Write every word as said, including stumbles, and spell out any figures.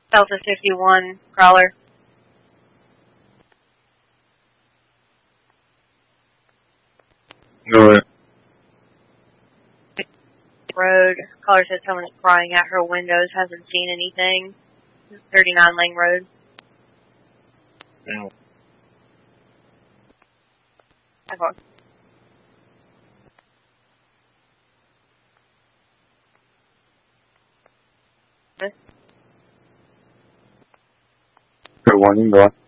Delta fifty-one, crawler. Go ahead. Road. Caller said someone is crying at her windows, hasn't seen anything. thirty-nine Lane Road. Yeah. Okay. Good one, you can go on.